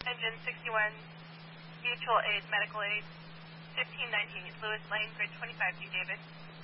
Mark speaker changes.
Speaker 1: Engine 61, mutual aid, medical aid, 1598, Lewis Lane, grid 25D, David.